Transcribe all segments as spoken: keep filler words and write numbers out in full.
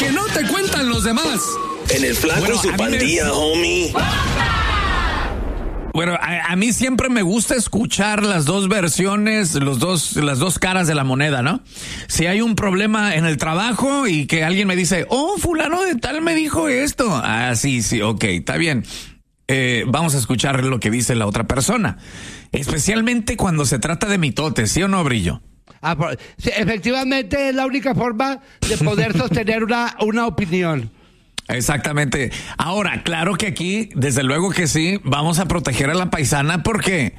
que no te cuentan los demás. En el flaco Bueno, y su a mí pandilla, me- homie. Bueno, a, a mí siempre me gusta escuchar las dos versiones, los dos, las dos caras de la moneda, ¿no? Si hay un problema en el trabajo y que alguien me dice, oh, fulano de tal me dijo esto. Ah, sí, sí, ok, está bien. Eh, vamos a escuchar lo que dice la otra persona. Especialmente cuando se trata de mitotes, ¿sí o no, Brillo? Ah, por- sí, efectivamente es la única forma de poder sostener una, una opinión. Exactamente. Ahora, claro que aquí, desde luego que sí, vamos a proteger a la paisana porque,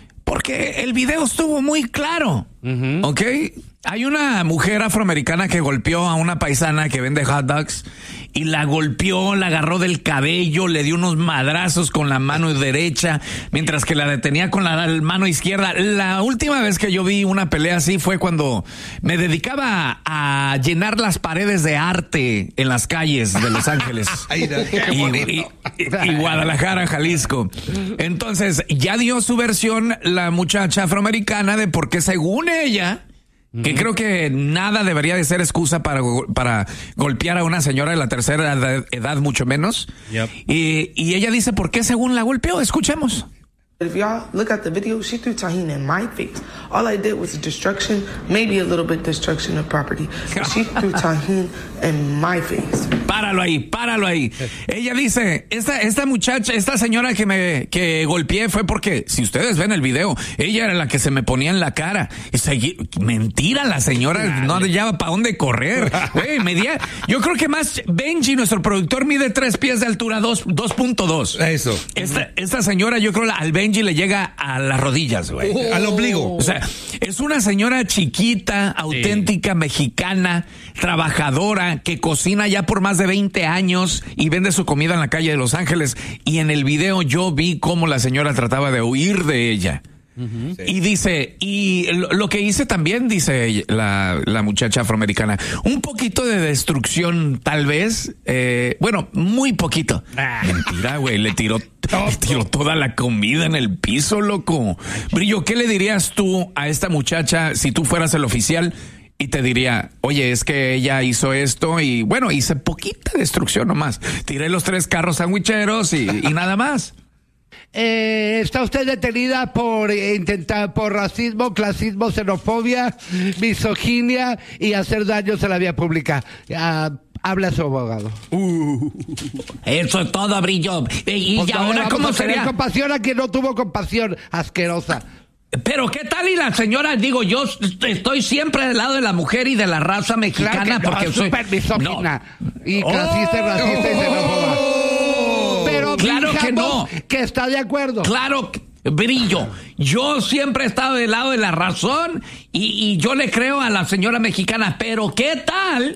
porque el video estuvo muy claro, uh-huh. ¿ok? Hay una mujer afroamericana que golpeó a una paisana que vende hot dogs y la golpeó, la agarró del cabello, le dio unos madrazos con la mano derecha, mientras que la detenía con la mano izquierda. La última vez que yo vi una pelea así fue cuando me dedicaba a llenar las paredes de arte en las calles de Los Ángeles. Ay, no, qué y, bonito. y, y Guadalajara, Jalisco. Entonces, ya dio su versión la muchacha afroamericana de por qué, según ella, que creo que nada debería de ser excusa para, para golpear a una señora de la tercera edad, edad mucho menos. Yep. Y, y ella dice por qué según la golpeó. Escuchemos. If y'all look at the video, she threw Tahina in my face. All I did was destruction, maybe a little bit destruction of property. But she threw Tahina in my face. Páralo ahí, páralo ahí. Ella dice, esta, esta muchacha, esta señora que me que golpeé fue porque, si ustedes ven el video, ella era la que se me ponía en la cara. Esa, mentira, la señora no hallaba para dónde correr. Güey, medía, yo creo que más Benji, nuestro productor, mide tres pies de altura, dos punto dos. Eso. Esta, esta señora, yo creo, al Benji le llega a las rodillas, güey. Oh. Al ombligo. O sea, es una señora chiquita, auténtica, sí, mexicana, trabajadora, que cocina ya por más de veinte años y vende su comida en la calle de Los Ángeles. Y en el video yo vi cómo la señora trataba de huir de ella. Uh-huh. Sí. Y dice, y lo, lo que hice también, dice la, la muchacha afroamericana, un poquito de destrucción, tal vez, eh, bueno, muy poquito. Ah. Mentira, güey, le tiró, le tiró toda la comida en el piso, loco. Brillo, ¿qué le dirías tú a esta muchacha si tú fueras el oficial? Y te diría, oye, es que ella hizo esto y, bueno, hice poquita destrucción nomás. Tiré los tres carros sandwicheros y, y nada más. Eh, está usted detenida por eh, intentar por racismo, clasismo, xenofobia, misoginia y hacer daños a la vía pública. Uh, habla su abogado. Uh, eso es todo, Brillo. Y, y pues ahora, no, ¿cómo sería? Compasión a quien no tuvo compasión, asquerosa. Pero ¿qué tal? Y la señora, digo, yo estoy siempre del lado de la mujer y de la raza mexicana, claro que no, porque soy súper misógina no. y clasista, oh, racista y xenófoba. Oh, Pero claro que no. Que está de acuerdo. Claro, Brillo. Yo siempre he estado del lado de la razón y, y yo le creo a la señora mexicana. Pero ¿qué tal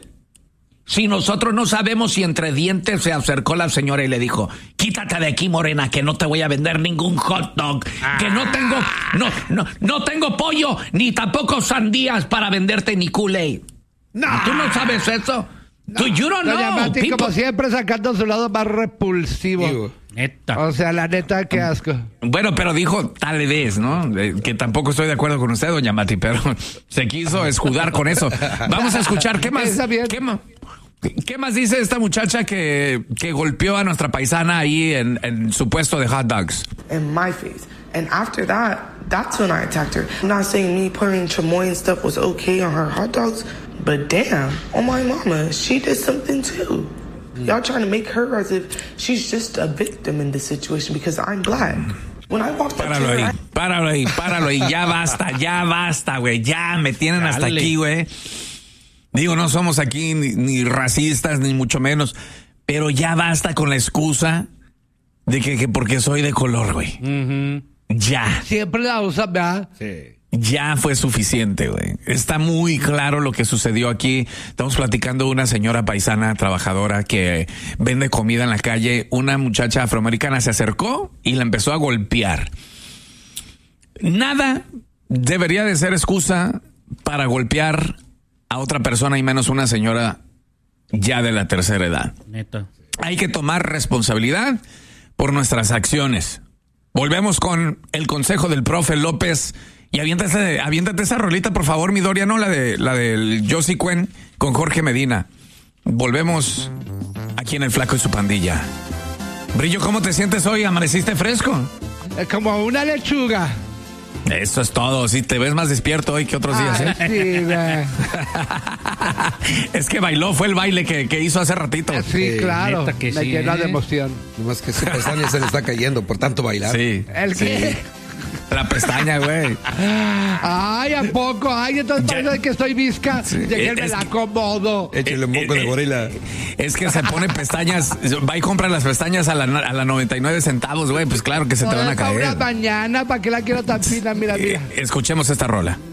si nosotros no sabemos si entre dientes se acercó la señora y le dijo, quítate de aquí, morena, que no te voy a vender ningún hot dog, ah. que no tengo, no, no, no tengo pollo, ni tampoco sandías para venderte ni Kool-Aid? No. ¿Tú no sabes eso? No. Tú, you don't Doña know. Mati, People... como siempre, sacando su lado más repulsivo. Digo, neta. O sea, la neta, qué asco. Bueno, pero dijo tal vez, ¿no? Eh, que tampoco estoy de acuerdo con usted, doña Mati, pero se quiso escudar con eso. Vamos a escuchar qué más. Está bien. ¿Qué más? ¿Qué más dice esta muchacha que, que golpeó a nuestra paisana ahí en, en su puesto de hot dogs? In my face. And after that, that's when I attacked her. I'm not saying me pouring chamoy and stuff was okay on her hot dogs, but damn, on my mama, she did something too. Y'all trying to make her as if she's just a victim in this situation because I'm black. When I walked up Páralo to her, ahí, páralo ahí, páralo ahí. Ya basta, ya basta, güey. Ya me tienen Dale. hasta aquí, güey. Digo, no somos aquí ni, ni racistas, ni mucho menos, pero ya basta con la excusa de que, que porque soy de color, güey. Uh-huh. Ya. Siempre la usa, ¿verdad? Sí. Ya fue suficiente, güey. Está muy claro lo que sucedió aquí. Estamos platicando de una señora paisana trabajadora que vende comida en la calle. Una muchacha afroamericana se acercó y la empezó a golpear. Nada debería de ser excusa para golpear a otra persona y menos una señora ya de la tercera edad. Neta. Hay que tomar responsabilidad por nuestras acciones. Volvemos con el consejo del profe López y aviéntate, aviéntate esa rolita, por favor, mi Doria, no la de la del Josie Cuen con Jorge Medina. Volvemos aquí en El Flaco y su pandilla. Brillo, ¿cómo te sientes hoy? ¿Amaneciste fresco? Es como una lechuga. Eso es todo. Sí, te ves más despierto hoy que otros días, ¿eh? Ay, sí, güey. Es que bailó, fue el baile que, que hizo hace ratito. Sí, Sí, claro. neta que Me sí, llena ¿eh? de emoción. Nomás que su pestaña se le está cayendo por tanto bailar. Sí. ¿El sí. qué? La pestaña, güey. Ay, ¿a poco? Ay, entonces Ya. parece que estoy visca. Llegué, Es me la que- acomodo. Échale un moco de gorila. Es que se pone pestañas. Va y compra las pestañas a la, a la noventa y nueve centavos, güey. Pues claro que se te van a Para una caer. mañana, ¿para qué la quiero tan fina? Mira, mira. Eh, Escuchemos esta rola.